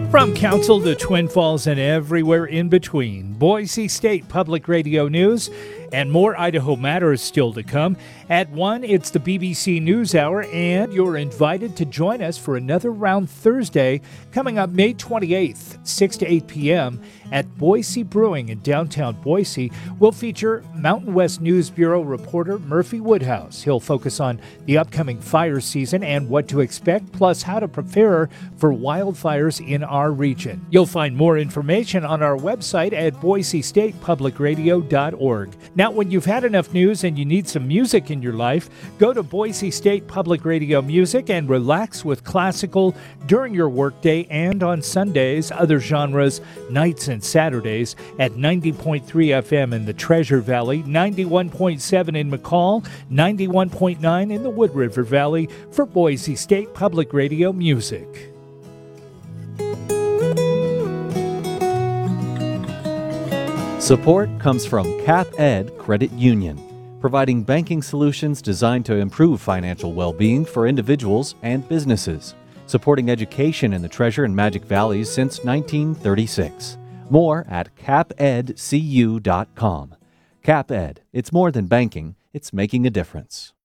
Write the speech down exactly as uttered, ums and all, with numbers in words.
From Council to Twin Falls and everywhere in between, Boise State Public Radio News and more Idaho Matters still to come. At one, it's the B B C NewsHour, and you're invited to join us for another round Thursday coming up May twenty-eighth, six to eight p.m. at Boise Brewing in downtown Boise. We'll feature Mountain West News Bureau reporter Murphy Woodhouse. He'll focus on the upcoming fire season and what to expect, plus how to prepare for wildfires in our region. You'll find more information on our website at boise state public radio dot org. Now, when you've had enough news and you need some music in your life, go to Boise State Public Radio Music and relax with classical during your workday and on Sundays, other genres, nights and Saturdays at ninety point three F M in the Treasure Valley, ninety-one point seven in McCall, ninety-one point nine in the Wood River Valley for Boise State Public Radio Music. Support comes from CapEd Credit Union, providing banking solutions designed to improve financial well-being for individuals and businesses, supporting education in the Treasure and Magic Valleys since nineteen thirty-six. More at cap ed c u dot com. CapEd, it's more than banking, it's making a difference.